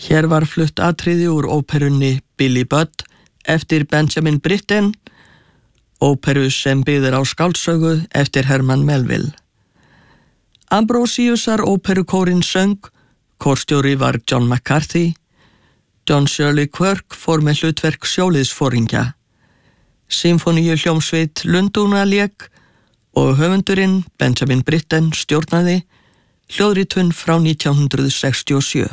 Hér var flutt atriði úr óperunni Billy Budd eftir Benjamin Britten, óperu sem byggðir á skáldsögu eftir Herman Melville. Ambrosiusar óperukórinn söng, kórstjóri var John McCarthy, John Shirley Quirk fór með hlutverk sjóliðsforingja, Sinfoníu hljómsveit Lundúna lék og höfundurinn Benjamin Britten stjórnaði, hljóðritun frá 1967.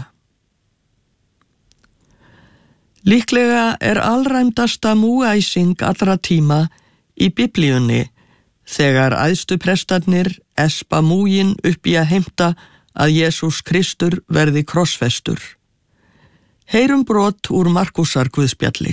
Líklega er alræmdasta múgæsing allra tíma í Biblíunni þegar æðstu prestarnir espa múgin upp í að heimta að Jesús Kristur verði krossfestur. Heyrum brot úr Markúsar guðspjalli.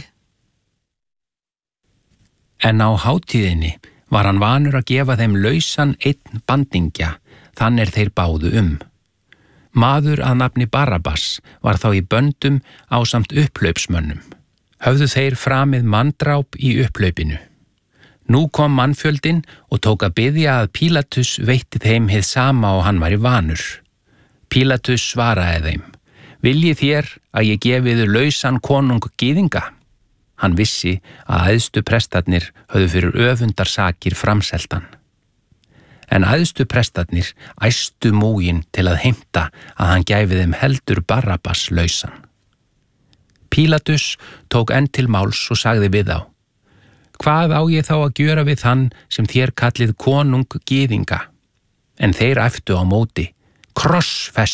En á hátíðinni var hann vanur að gefa þeim lausan einn bandingja, þannig þeir báðu Maður að nafni Barabbas var þá í böndum ásamt upphlaupsmönnum. Höfðu þeir framið manndráp í upphlaupinu. Nú kom mannfjöldinn og tók að biðja að Pílatus veitti þeim hið sama og hann var í vanur. Pílatus svaraði þeim: Viljið þér að ég gefi yður lausan konung gyðinga? Hann vissi að æðstu prestarnir höfðu fyrir öfundarsakir framseltan. En æðstu prestarnir æstu múgin til að heimta að hann gæfi þeim heldur Barabbas lausan. Pílatus tók enn til máls og sagði við þá: Hvað á ég þá að gjöra við þann sem þér kallið konung gyðinga? En þeir æptu á móti: Krossfest